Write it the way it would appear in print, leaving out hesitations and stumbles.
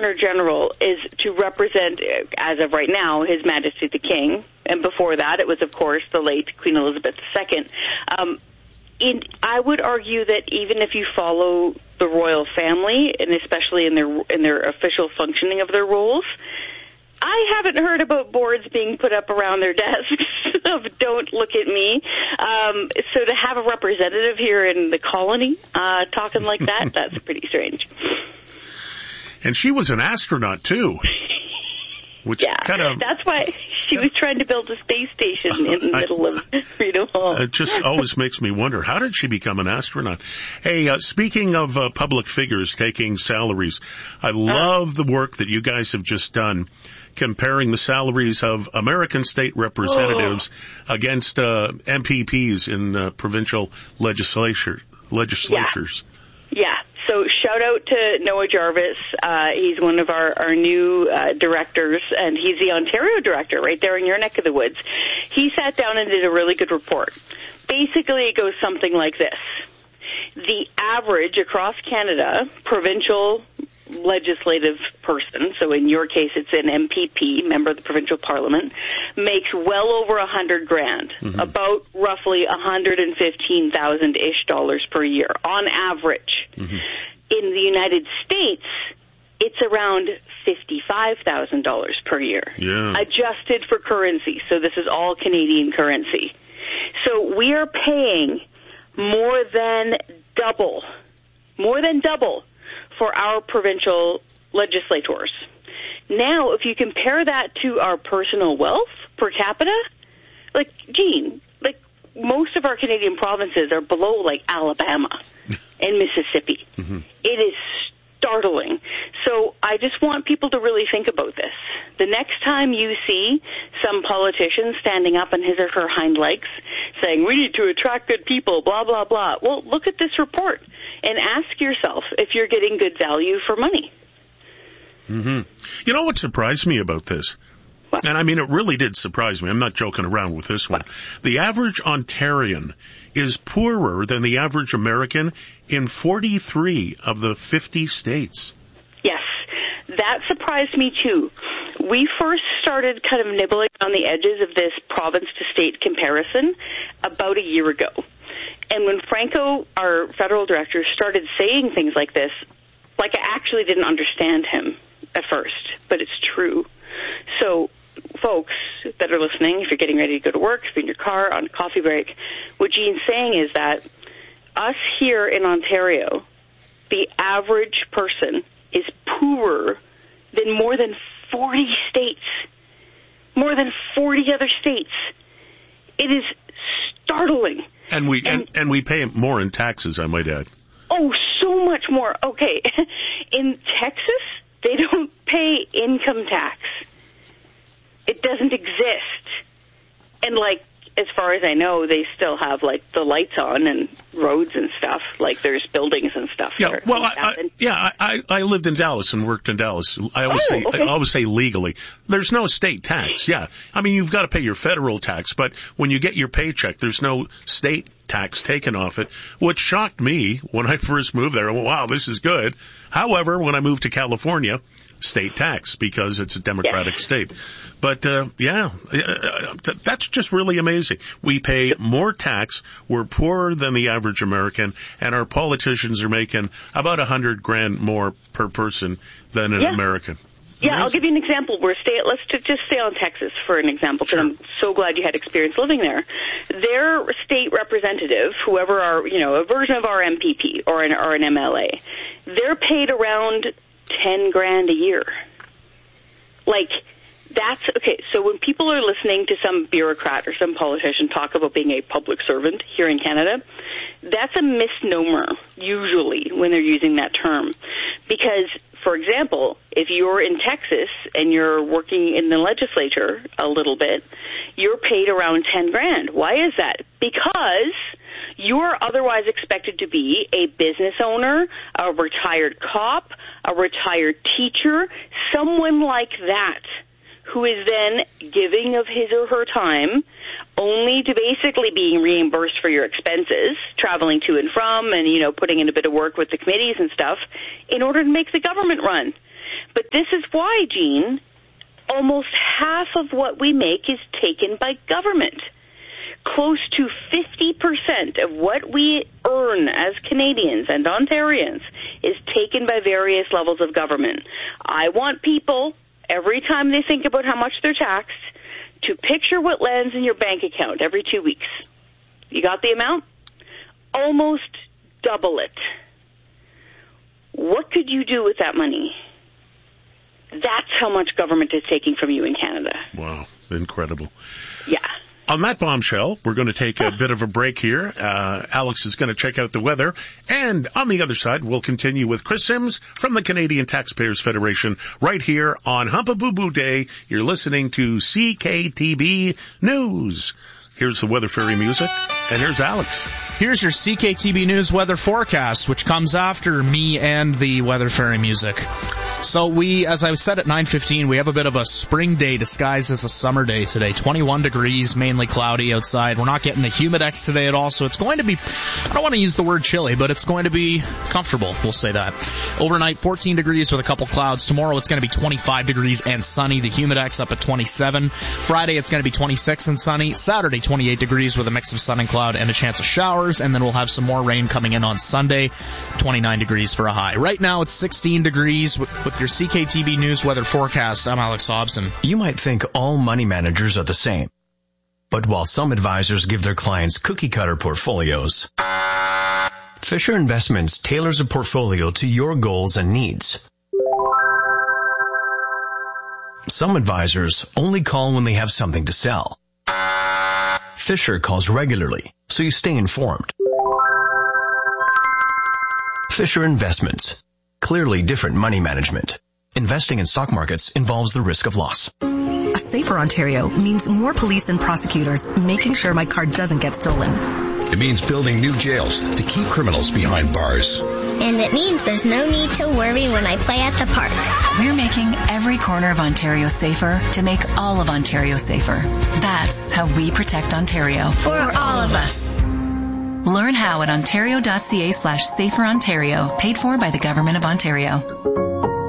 Governor General is to represent, as of right now, His Majesty the King, and before that it was, of course, the late Queen Elizabeth II. I would argue that even if you follow the royal family, and especially in their official functioning of their roles, I haven't heard about boards being put up around their desks of "Don't look at me." So to have a representative here in the colony talking like that, that's pretty strange. And she was an astronaut, too. Which that's why she was trying to build a space station in the middle of Freedom Hall. It just always makes me wonder, how did she become an astronaut? Hey, speaking of public figures taking salaries, I love the work that you guys have just done comparing the salaries of American state representatives against MPPs in provincial legislatures. Yeah. So shout out to Noah Jarvis. He's one of our new directors, and he's the Ontario director right there in your neck of the woods. He sat down and did a really good report. Basically, it goes something like this. The average across Canada provincial legislative person, so in your case it's an MPP, member of the provincial parliament, makes well over $100,000, about roughly $115,000-ish dollars per year on average. In the United States, it's around $55,000 per year, adjusted for currency. So this is all Canadian currency. So we are paying more than double for our provincial legislators. Now, if you compare that to our personal wealth per capita, like, Gene, like, most of our Canadian provinces are below, like, Alabama and Mississippi. It is startling. So I just want people to really think about this. The next time you see some politician standing up on his or her hind legs saying, "We need to attract good people, blah, blah, blah," well, look at this report and ask yourself if you're getting good value for money. You know what surprised me about this? What? And I mean, it really did surprise me. I'm not joking around with this one. The average Ontarian is poorer than the average American in 43 of the 50 states. Yes, that surprised me too. We first started kind of nibbling on the edges of this province-to-state comparison about a year ago. And when Franco, our federal director, started saying things like this, like, I actually didn't understand him at first, but it's true. So, folks that are listening, if you're getting ready to go to work, if you're in your car, on a coffee break, what Gene's saying is that us here in Ontario, the average person is poorer than more than 40 states, more than 40 other states. It is startling. And we pay more in taxes, I might add. Oh, so much more. Okay. In Texas, they don't pay income tax. It doesn't exist. And, like, as far as I know, they still have, like, the lights on and roads and stuff. Like, there's buildings and stuff. Yeah, well, I lived in Dallas and worked in Dallas. I always say legally. There's no state tax, yeah. I mean, you've got to pay your federal tax, but when you get your paycheck, there's no state tax taken off it, which shocked me when I first moved there. Wow, this is good. However, when I moved to California, state tax, because it's a Democratic state. But, that's just really amazing. We pay more tax, we're poorer than the average American, and our politicians are making about $100,000 more per person than an American. Yeah, I'll give you an example. Let's just stay on Texas for an example, because I'm so glad you had experience living there. Their state representative, whoever a version of our MPP or an MLA, they're paid around $10,000 a year. Like, that's okay. So when people are listening to some bureaucrat or some politician talk about being a public servant here in Canada, that's a misnomer usually when they're using that term. Because, for example, if you're in Texas and you're working in the legislature a little bit, you're paid around $10,000. Why is that? Because you're otherwise expected to be a business owner, a retired cop, a retired teacher, someone like that, who is then giving of his or her time only to basically being reimbursed for your expenses, traveling to and from, and, putting in a bit of work with the committees and stuff, in order to make the government run. But this is why, Gene, almost half of what we make is taken by government. Close to 50% of what we earn as Canadians and Ontarians is taken by various levels of government. I want people, every time they think about how much they're taxed, to picture what lands in your bank account every 2 weeks. You got the amount? Almost double it. What could you do with that money? That's how much government is taking from you in Canada. Wow, incredible. Yeah. On that bombshell, we're going to take a bit of a break here. Alex is going to check out the weather. And on the other side, we'll continue with Chris Sims from the Canadian Taxpayers Federation right here on Humpabooboo Day. You're listening to CKTB News. Here's the Weather Fairy music, and here's Alex. Here's your CKTB News weather forecast, which comes after me and the Weather Fairy music. So as I said at 9:15, we have a bit of a spring day disguised as a summer day today. 21 degrees, mainly cloudy outside. We're not getting the humidex today at all, so it's going to be, I don't want to use the word chilly, but it's going to be comfortable, we'll say that. Overnight, 14 degrees with a couple clouds. Tomorrow, it's going to be 25 degrees and sunny. The humidex up at 27. Friday, it's going to be 26 and sunny. Saturday, 28 degrees with a mix of sun and cloud and a chance of showers, and then we'll have some more rain coming in on Sunday. 29 degrees for a high. Right now, it's 16 degrees with your CKTB News weather forecast. I'm Alex Hobson. You might think all money managers are the same. But while some advisors give their clients cookie-cutter portfolios, Fisher Investments tailors a portfolio to your goals and needs. Some advisors only call when they have something to sell. Fisher calls regularly, so you stay informed. Fisher Investments. Clearly different money management. Investing in stock markets involves the risk of loss. A safer Ontario means more police and prosecutors making sure my car doesn't get stolen. It means building new jails to keep criminals behind bars. And it means there's no need to worry when I play at the park. We're making every corner of Ontario safer to make all of Ontario safer. That's how we protect Ontario. For all of us. Learn how at ontario.ca/saferontario, paid for by the Government of Ontario.